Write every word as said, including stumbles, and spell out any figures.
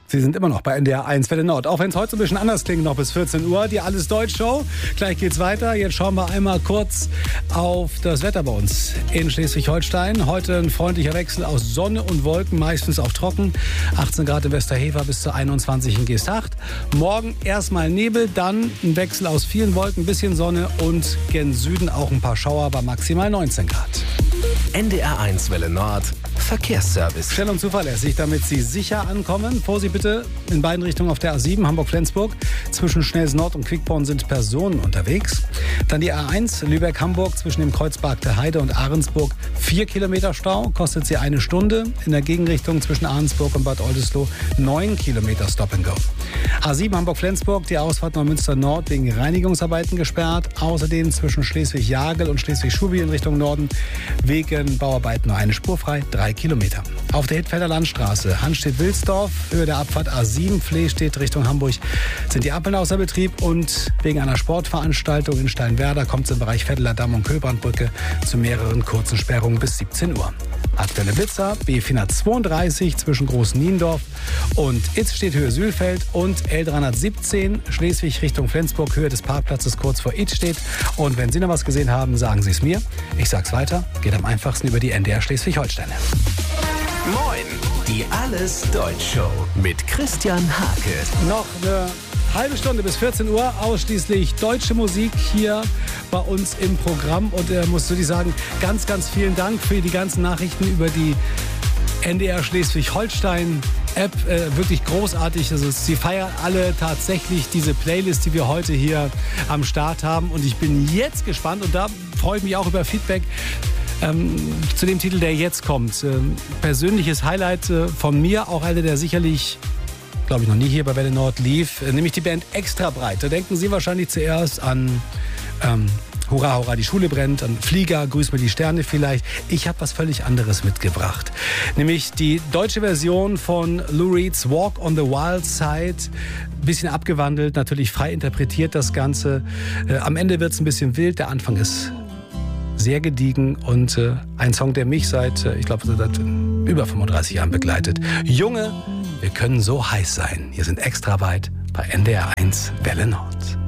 Sie sind immer noch bei N D R eins Welle Nord. Auch wenn es heute so ein bisschen anders klingt, noch bis vierzehn Uhr. Die Alles Deutsch Show. Gleich geht's weiter. Jetzt schauen wir einmal kurz auf das Wetter bei uns in Schleswig-Holstein. Heute ein freundlicher Wechsel aus Sonne und Wolken, meistens auch trocken. achtzehn Grad in Westerhever bis zu einundzwanzig in Geesthacht. Morgen erstmal Nebel, dann ein Wechsel aus vielen Wolken, ein bisschen Sonne und gen Süden auch ein paar Schauer bei maximal neunzehn Grad. N D R eins Welle Nord Verkehrsservice. Schnell und zuverlässig, damit Sie sicher ankommen. Vorsicht bitte in beiden Richtungen auf der A sieben Hamburg-Flensburg. Zwischen Schnells Nord und Quickborn sind Personen unterwegs. Dann die A eins Lübeck-Hamburg zwischen dem Kreuzberg der Heide und Ahrensburg. Vier Kilometer Stau, kostet sie eine Stunde. In der Gegenrichtung zwischen Ahrensburg und Bad Oldesloe neun Kilometer Stop and Go. A sieben Hamburg-Flensburg, die Ausfahrt Neumünster Nord wegen Reinigungsarbeiten gesperrt. Außerdem zwischen Schleswig-Jagel und Schleswig-Schubi in Richtung Norden wegen Bauarbeiten nur eine Spur frei, drei Kilometer. Auf der Hittfelder Landstraße, Hanstedt-Wilsdorf, Höhe der Abfahrt A sieben, Flehstedt Richtung Hamburg, sind die Ampeln außer Betrieb und wegen einer Sportveranstaltung in Steinwerder kommt es im Bereich Vetteler Damm und Köbrandbrücke zu mehreren kurzen Sperrungen bis siebzehn Uhr. Aktuelle Blitzer, B vierhundertzweiunddreißig zwischen Groß-Niendorf und Itzstedt Höhe Sülfeld und L dreihundertsiebzehn Schleswig Richtung Flensburg, Höhe des Parkplatzes kurz vor Itzstedt. Und wenn Sie noch was gesehen haben, sagen Sie es mir. Ich sag's weiter, geht am einfachsten über die N D R Schleswig-Holstein. Moin, die Alles Deutsch Show mit Christian Hake. Noch eine halbe Stunde bis vierzehn Uhr, ausschließlich deutsche Musik hier bei uns im Programm. Und äh, muss ich sagen, ganz, ganz vielen Dank für die ganzen Nachrichten über die N D R Schleswig-Holstein App. Äh, wirklich großartig. Also sie feiern alle tatsächlich diese Playlist, die wir heute hier am Start haben. Und ich bin jetzt gespannt und da freue ich mich auch über Feedback. Ähm, zu dem Titel, der jetzt kommt. Ähm, persönliches Highlight äh, von mir, auch einer, der sicherlich, glaube ich, noch nie hier bei Welle Nord lief, äh, nämlich die Band Extra Breit. Da denken Sie wahrscheinlich zuerst an ähm, Hurra, Hurra, die Schule brennt, an Flieger, Grüß mir die Sterne vielleicht. Ich habe was völlig anderes mitgebracht. Nämlich die deutsche Version von Lou Reeds Walk on the Wild Side. Bisschen abgewandelt, natürlich frei interpretiert das Ganze. Äh, am Ende wird es ein bisschen wild, der Anfang ist sehr gediegen und äh, ein Song, der mich seit, äh, ich glaube, seit über fünfunddreißig Jahren begleitet. Junge, wir können so heiß sein. Hier sind Extra Weit bei N D R eins Welle Nord.